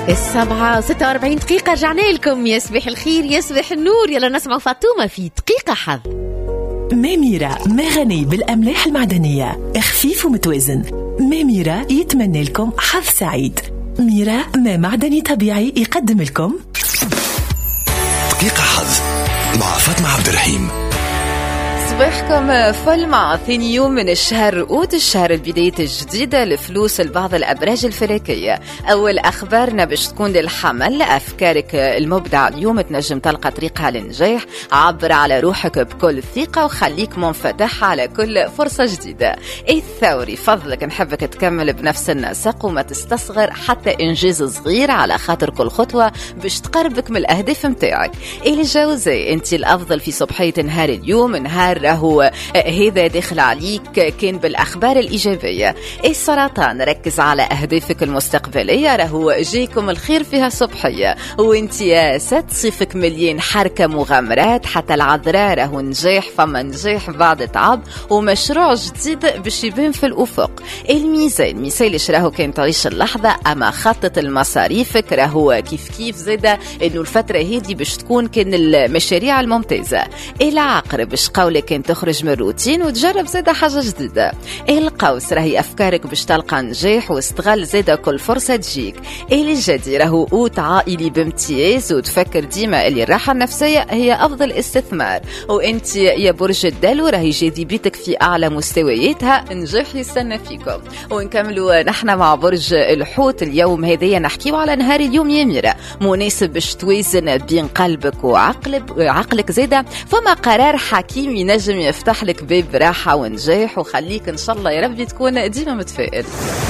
7:46 رجعنا لكم. يصبح الخير يصبح النور. يلا نسمع فاطمة في دقيقة حظ. ميميرا ما غني بالأملاح المعدنية، خفيف ومتوازن. ميميرا يتمنى لكم حظ سعيد. ميرا ما معدني طبيعي يقدم لكم دقيقة حظ مع فاطمة عبد الرحيم. صباحكم فل مع ثاني يوم من الشهر رؤوت الشهر، البداية الجديدة لفلوس لبعض الأبراج الفلكية. أول أخبارنا باش تكون للحمل. أفكارك المبدعة اليوم تنجم تلقى طريقها للنجاح. عبر على روحك بكل ثقة وخليك منفتح على كل فرصة جديدة. الثوري فضلك نحبك تكمل بنفس النسق وما تستصغر حتى إنجاز صغير، على خاطر كل خطوة باش تقربك من الأهداف متاعك. الجوزاء أنت الأفضل في صبحية نهار اليوم، نهار راهو هذا داخل عليك كان بالأخبار الإيجابية. السرطان ركز على أهدافك المستقبلية، راهو جيكم الخير فيها صبحية. وانت يا ست صيفك مليان حركة مغامرات، حتى العذراء راهو نجاح، فما نجاح بعد تعب ومشروع جديد باش يبان في الأفق. الميزان مثالش راهو كان تعيش اللحظة، أما خطط المصاريفك راهو كيف زادة إنه الفترة هذه باش تكون كان المشاريع الممتازة. العقرب باش قولك كان تخرج من الروتين وتجرب زادة حاجة جديدة. القوس راهي أفكارك باش تلقى نجاح واستغل زادة كل فرصة تجيك. الجدي راهو قوت عائلي بامتياز، وتفكر ديما اللي الراحة النفسية هي أفضل استثمار. وانت يا برج الدلو راهي جاذبيتك في أعلى مستوياتها، نجاح يستنى فيكم. ونكملوا نحن مع برج الحوت. اليوم هذيا نحكيو على نهار اليوم يا ميرا، مناسب باش توازن بين قلبك وعقلك زادة. فما قرار حكيم ينجم يفتح لك باب راحة ونجاح، وخليك إن شاء الله يا ربي تكون ديما متفائل.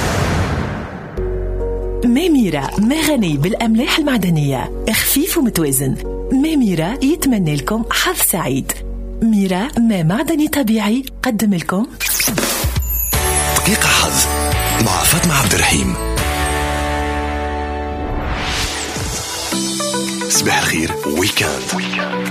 ميميرا ما غني بالأملاح المعدنية، خفيف ومتوازن. ميميرا يتمنى لكم حظ سعيد. ميرا ما معدني طبيعي قدم لكم دقيقة حظ مع فاطمة عبد الرحيم. صباح الخير ويكاند.